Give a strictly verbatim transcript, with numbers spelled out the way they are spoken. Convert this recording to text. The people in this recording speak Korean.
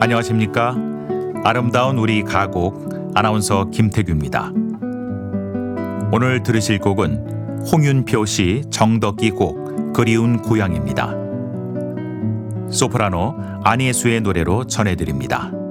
안녕하십니까? 아름다운 우리 가곡 아나운서 김태규입니다. 오늘 들으실 곡은 홍윤표 씨 정덕기 곡 그리운 고향입니다. 소프라노 안예수의 노래로 전해드립니다.